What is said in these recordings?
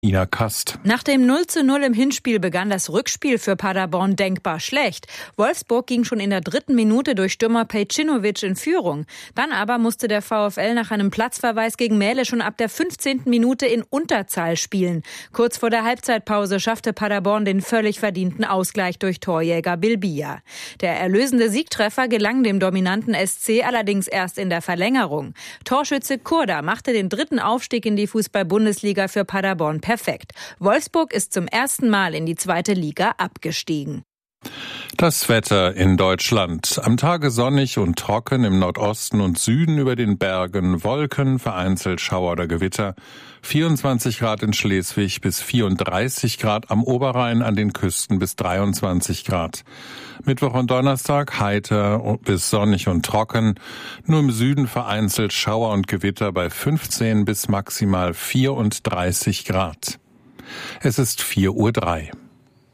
Ina Kast. Nach dem 0:0 im Hinspiel begann das Rückspiel für Paderborn denkbar schlecht. Wolfsburg ging schon in der 3. Minute durch Stürmer Pejcinovic in Führung. Dann aber musste der VfL nach einem Platzverweis gegen Mähle schon ab der 15. Minute in Unterzahl spielen. Kurz vor der Halbzeitpause schaffte Paderborn den völlig verdienten Ausgleich durch Torjäger Bilbia. Der erlösende Siegtreffer gelang dem dominanten SC allerdings erst in der Verlängerung. Torschütze Kurda machte den 3. Aufstieg in die Fußball-Bundesliga für Paderborn perfekt. Wolfsburg ist zum ersten Mal in die 2. Liga abgestiegen. Das Wetter in Deutschland. Am Tage sonnig und trocken, im Nordosten und Süden über den Bergen Wolken, vereinzelt Schauer oder Gewitter. 24 Grad in Schleswig bis 34 Grad am Oberrhein, an den Küsten bis 23 Grad. Mittwoch und Donnerstag heiter bis sonnig und trocken. Nur im Süden vereinzelt Schauer und Gewitter bei 15 bis maximal 34 Grad. Es ist 4:03 Uhr.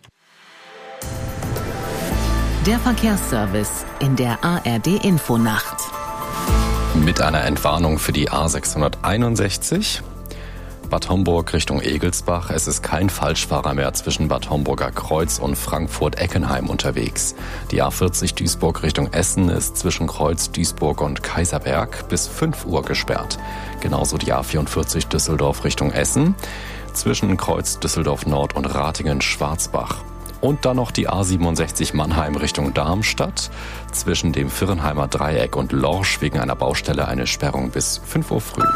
Der Verkehrsservice in der ARD-Infonacht. Mit einer Entwarnung für die A661. Bad Homburg Richtung Egelsbach. Es ist kein Falschfahrer mehr zwischen Bad Homburger Kreuz und Frankfurt-Eckenheim unterwegs. Die A40 Duisburg Richtung Essen ist zwischen Kreuz, Duisburg und Kaiserberg bis 5 Uhr gesperrt. Genauso die A44 Düsseldorf Richtung Essen zwischen Kreuz, Düsseldorf Nord und Ratingen-Schwarzbach. Und dann noch die A67 Mannheim Richtung Darmstadt. Zwischen dem Virrenheimer Dreieck und Lorsch wegen einer Baustelle eine Sperrung bis 5 Uhr früh.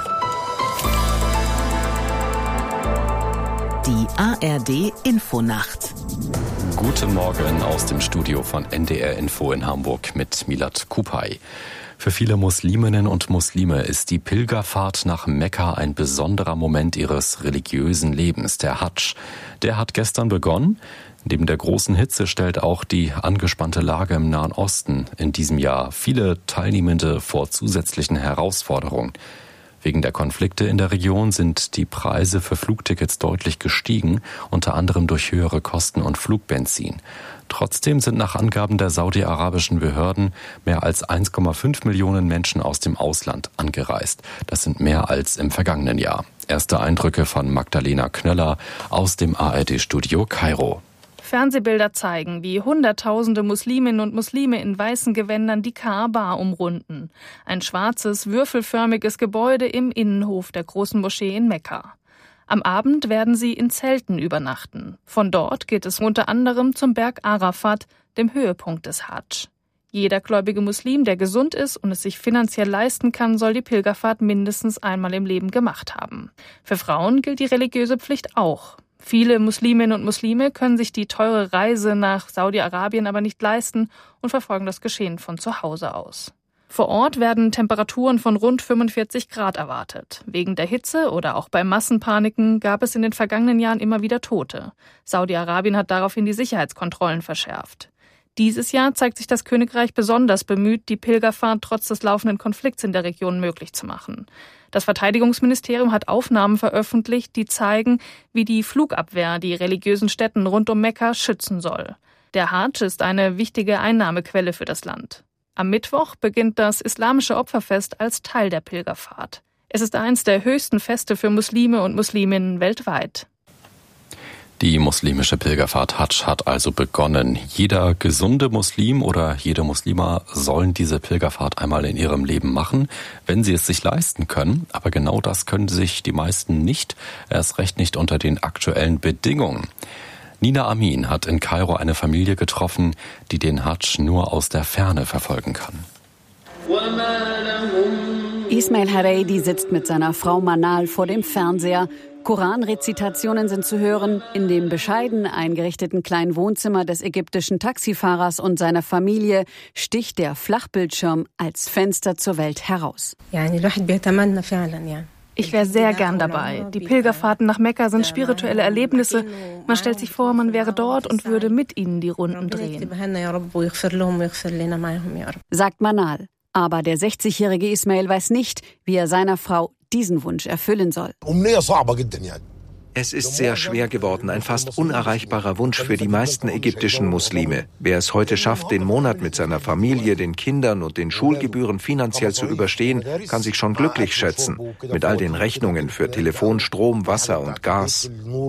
Die ARD-Infonacht. Guten Morgen aus dem Studio von NDR Info in Hamburg mit Milad Kupay. Für viele Musliminnen und Muslime ist die Pilgerfahrt nach Mekka ein besonderer Moment ihres religiösen Lebens, der Hadsch. Der hat gestern begonnen. Neben der großen Hitze stellt auch die angespannte Lage im Nahen Osten in diesem Jahr viele Teilnehmende vor zusätzlichen Herausforderungen. Wegen der Konflikte in der Region sind die Preise für Flugtickets deutlich gestiegen, unter anderem durch höhere Kosten und Flugbenzin. Trotzdem sind nach Angaben der saudi-arabischen Behörden mehr als 1,5 Millionen Menschen aus dem Ausland angereist. Das sind mehr als im vergangenen Jahr. Erste Eindrücke von Magdalena Knöller aus dem ARD-Studio Kairo. Fernsehbilder zeigen, wie Hunderttausende Musliminnen und Muslime in weißen Gewändern die Kaaba umrunden. Ein schwarzes, würfelförmiges Gebäude im Innenhof der großen Moschee in Mekka. Am Abend werden sie in Zelten übernachten. Von dort geht es unter anderem zum Berg Arafat, dem Höhepunkt des Hadsch. Jeder gläubige Muslim, der gesund ist und es sich finanziell leisten kann, soll die Pilgerfahrt mindestens einmal im Leben gemacht haben. Für Frauen gilt die religiöse Pflicht auch. Viele Musliminnen und Muslime können sich die teure Reise nach Saudi-Arabien aber nicht leisten und verfolgen das Geschehen von zu Hause aus. Vor Ort werden Temperaturen von rund 45 Grad erwartet. Wegen der Hitze oder auch bei Massenpaniken gab es in den vergangenen Jahren immer wieder Tote. Saudi-Arabien hat daraufhin die Sicherheitskontrollen verschärft. Dieses Jahr zeigt sich das Königreich besonders bemüht, die Pilgerfahrt trotz des laufenden Konflikts in der Region möglich zu machen. Das Verteidigungsministerium hat Aufnahmen veröffentlicht, die zeigen, wie die Flugabwehr die religiösen Stätten rund um Mekka schützen soll. Der Hadsch ist eine wichtige Einnahmequelle für das Land. Am Mittwoch beginnt das islamische Opferfest als Teil der Pilgerfahrt. Es ist eines der höchsten Feste für Muslime und Musliminnen weltweit. Die muslimische Pilgerfahrt Hadsch hat also begonnen. Jeder gesunde Muslim oder jede Muslima sollen diese Pilgerfahrt einmal in ihrem Leben machen, wenn sie es sich leisten können. Aber genau das können sich die meisten nicht, erst recht nicht unter den aktuellen Bedingungen. Nina Amin hat in Kairo eine Familie getroffen, die den Hadsch nur aus der Ferne verfolgen kann. Ismail Hareidi sitzt mit seiner Frau Manal vor dem Fernseher. Koranrezitationen sind zu hören in dem bescheiden eingerichteten kleinen Wohnzimmer des ägyptischen Taxifahrers und seiner Familie sticht der Flachbildschirm als Fenster zur Welt heraus. Ich wäre sehr gern dabei. Die Pilgerfahrten nach Mekka sind spirituelle Erlebnisse. Man stellt sich vor, man wäre dort und würde mit ihnen die Runden drehen. Sagt Manal. Aber der 60-jährige Ismail weiß nicht, wie er seiner Frau diesen Wunsch erfüllen soll. Es ist sehr schwer geworden, ein fast unerreichbarer Wunsch für die meisten ägyptischen Muslime. Wer es heute schafft, den Monat mit seiner Familie, den Kindern und den Schulgebühren finanziell zu überstehen, kann sich schon glücklich schätzen. Mit all den Rechnungen für Telefon, Strom, Wasser und Gas.